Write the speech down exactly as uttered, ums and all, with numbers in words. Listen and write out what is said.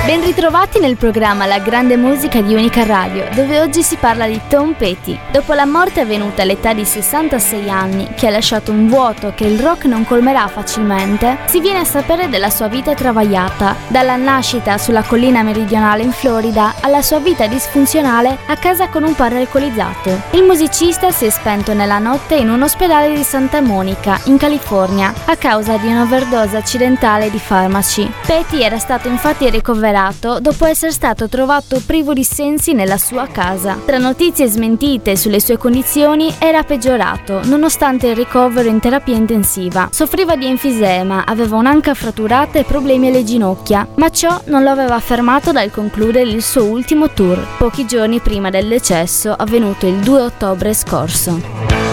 Ben ritrovati nel programma La Grande Musica di Unica Radio, dove oggi si parla di Tom Petty. Dopo la morte avvenuta all'età di sessantasei anni, che ha lasciato un vuoto che il rock non colmerà facilmente, si viene a sapere della sua vita travagliata, dalla nascita sulla collina meridionale in Florida alla sua vita disfunzionale a casa con un padre alcolizzato. Il musicista si è spento nella notte in un ospedale di Santa Monica, in California, a causa di un'overdose accidentale di farmaci. Petty era stato infatti ricoverato dopo essere stato trovato privo di sensi nella sua casa. Tra notizie smentite sulle sue condizioni, era peggiorato nonostante il ricovero in terapia intensiva. Soffriva di enfisema, aveva un'anca fratturata e problemi alle ginocchia, ma ciò non lo aveva fermato dal concludere il suo ultimo tour, pochi giorni prima del decesso avvenuto il due ottobre scorso.